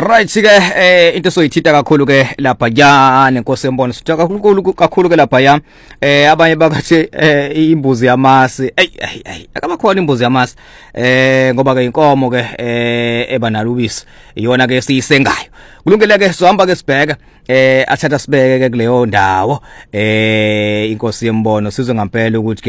Right ke into soyithita kakhulu ke lapha yana Nkosi yembona sitha kakhulu ke lapha ya abanye bakathi imbuzi yamasi akabakhona imbuzi yamasi ngoba ke inkomo ke ebanalo ubisi iyona ke siyisengayo kulungile ke sohamba ke sibheka athatha sibeke ke kuleyo ndawo Inkosi yembono sizwe ngempela ukuthi